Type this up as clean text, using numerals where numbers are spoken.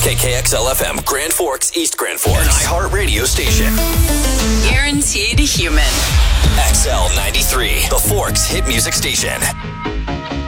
KKXL FM, Grand Forks, East Grand Forks. An iHeart radio station. Guaranteed human. XL 93, the Forks hit music station.